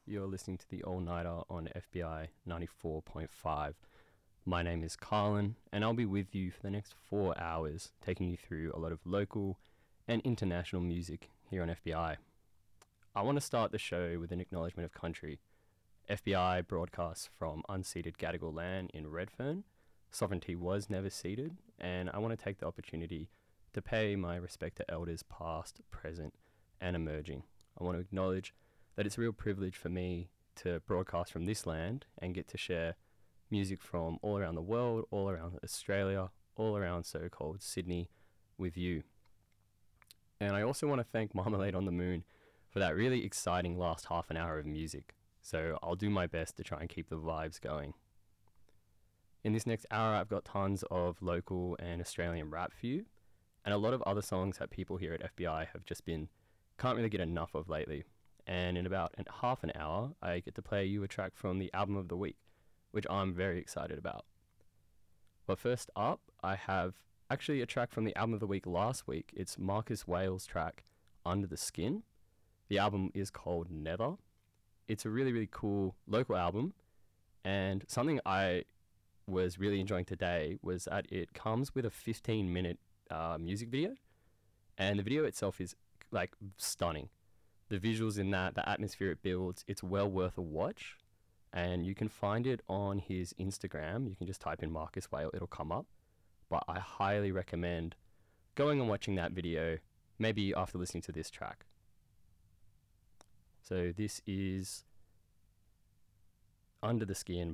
You're listening to the All Nighter on FBI 94.5. My name is Carlin, and I'll be with you for the next 4 hours, taking you through a lot of local and international music here on FBI. I want to start the show with an acknowledgement of country. FBI broadcasts from unceded Gadigal land in Redfern. Sovereignty was never ceded, and I want to take the opportunity to pay my respect to elders past, present, and emerging. I want to acknowledge that it's a real privilege for me to broadcast from this land and get to share music from all around the world, all around Australia, all around so-called Sydney with you. And I also want to thank Marmalade on the Moon for that really exciting last half an hour of music. So I'll do my best to try and keep the vibes going. In this next hour, I've got tons of local and Australian rap for you, and a lot of other songs that people here at FBI have just been can't really get enough of lately. And in about half an hour, I get to play you a track from the album of the week, which I'm very excited about. But first up, I have actually a track from the album of the week last week. It's Marcus Wales' track, Under the Skin. The album is called Never. It's a really, really cool local album, and something I was really enjoying today was that it comes with a 15-minute music video, and the video itself is like stunning. The visuals in that, the atmosphere it builds, it's well worth a watch. And you can find it on his Instagram. You can just type in Marcus Wale, it'll come up. But I highly recommend going and watching that video, maybe after listening to this track. So this is Under the Skin